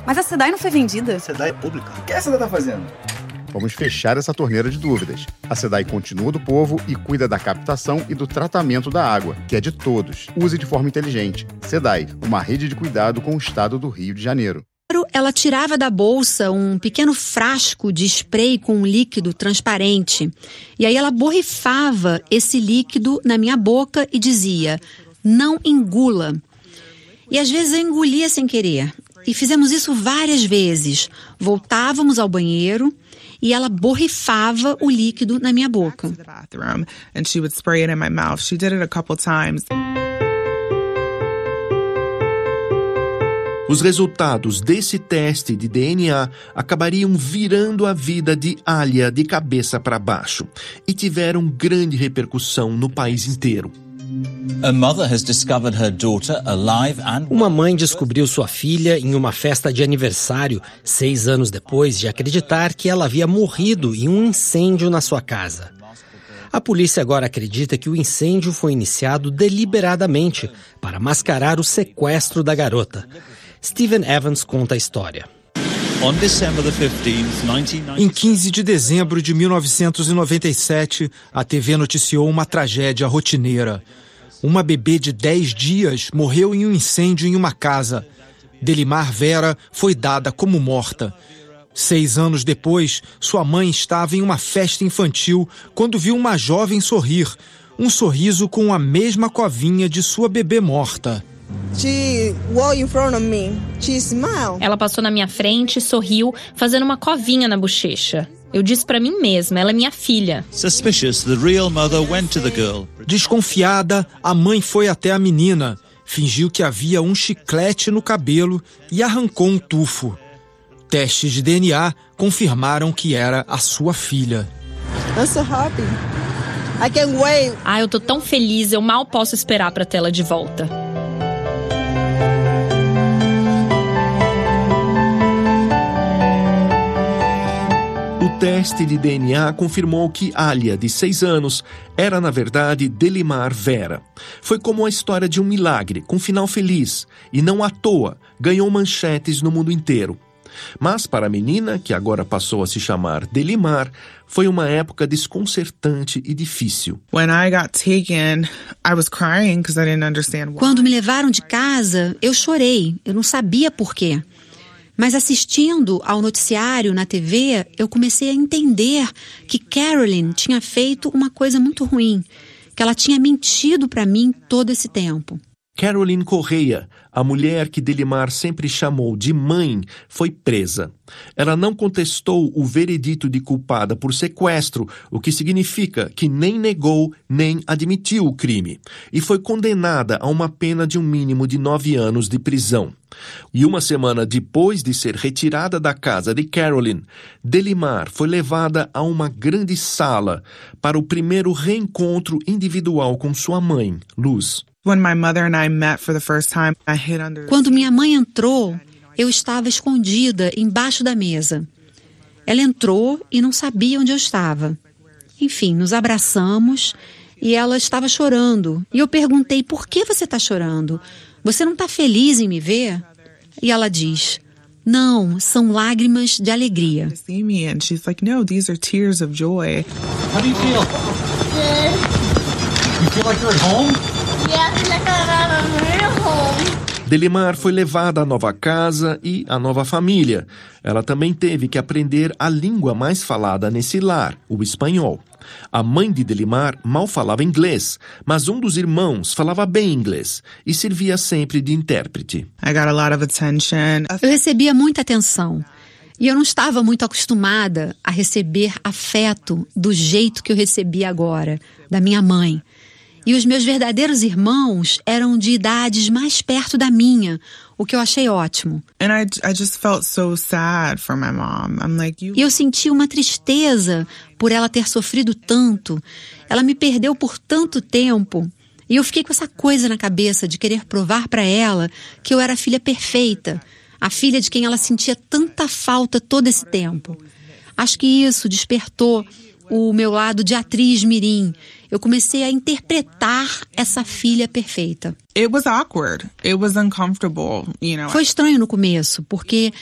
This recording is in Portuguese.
Mas a Sedai não foi vendida? A Sedai é pública. O que a Sedai tá fazendo? Vamos fechar essa torneira de dúvidas. A Sedai continua do povo e cuida da captação e do tratamento da água, que é de todos. Use de forma inteligente. Sedai, uma rede de cuidado com o estado do Rio de Janeiro. Ela tirava da bolsa um pequeno frasco de spray com um líquido transparente. E aí ela borrifava esse líquido na minha boca e dizia: não engula. E às vezes eu engolia sem querer. E fizemos isso várias vezes. Voltávamos ao banheiro e ela borrifava o líquido na minha boca. Os resultados desse teste de DNA acabariam virando a vida de Alia de cabeça para baixo e tiveram grande repercussão no país inteiro. Uma mãe descobriu sua filha em uma festa de aniversário 6 anos depois de acreditar que ela havia morrido em um incêndio na sua casa. A polícia agora acredita que o incêndio foi iniciado deliberadamente para mascarar o sequestro da garota. Steven Evans conta a história. Em 15 de dezembro de 1997, a TV noticiou uma tragédia rotineira. Uma bebê de 10 dias morreu em um incêndio em uma casa. Delimar Vera foi dada como morta. 6 anos depois, sua mãe estava em uma festa infantil quando viu uma jovem sorrir. Um sorriso com a mesma covinha de sua bebê morta. Ela passou na minha frente e sorriu, fazendo uma covinha na bochecha. Eu disse pra mim mesma, ela é minha filha. Desconfiada, a mãe foi até a menina, fingiu que havia um chiclete no cabelo e arrancou um tufo. Testes de DNA confirmaram que era a sua filha. Eu tô tão feliz, eu mal posso esperar pra tê-la de volta. O teste de DNA confirmou que Alia, de 6 anos, era na verdade Delimar Vera. Foi como a história de um milagre, com final feliz, e não à toa, ganhou manchetes no mundo inteiro. Mas para a menina, que agora passou a se chamar Delimar, foi uma época desconcertante e difícil. Quando me levaram de casa, eu chorei, eu não sabia por quê. Mas assistindo ao noticiário na TV, eu comecei a entender que Carolyn tinha feito uma coisa muito ruim, que ela tinha mentido para mim todo esse tempo. Carolyn Correia, a mulher que Delimar sempre chamou de mãe, foi presa. Ela não contestou o veredito de culpada por sequestro, o que significa que nem negou nem admitiu o crime, e foi condenada a uma pena de um mínimo de 9 anos de prisão. E uma semana depois de ser retirada da casa de Carolyn, Delimar foi levada a uma grande sala para o primeiro reencontro individual com sua mãe, Luz. Quando minha mãe entrou, eu estava escondida embaixo da mesa. Ela entrou e não sabia onde eu estava. Enfim, nos abraçamos e ela estava chorando. E eu perguntei, por que você está chorando? Você não está feliz em me ver? E ela diz, não, são lágrimas de alegria. How do you feel? Good. You feel like you're at home? Delimar foi levada à nova casa e à nova família. Ela também teve que aprender a língua mais falada nesse lar, o espanhol. A mãe de Delimar mal falava inglês, mas um dos irmãos falava bem inglês e servia sempre de intérprete. Eu recebia muita atenção e eu não estava muito acostumada a receber afeto do jeito que eu recebi agora, da minha mãe. E os meus verdadeiros irmãos eram de idades mais perto da minha, o que eu achei ótimo. E eu senti uma tristeza por ela ter sofrido tanto. Ela me perdeu por tanto tempo. E eu fiquei com essa coisa na cabeça de querer provar para ela que eu era a filha perfeita, a filha de quem ela sentia tanta falta todo esse tempo. Acho que isso despertou o meu lado de atriz mirim. Eu comecei a interpretar essa filha perfeita. It was awkward. It was uncomfortable, Foi estranho no começo, porque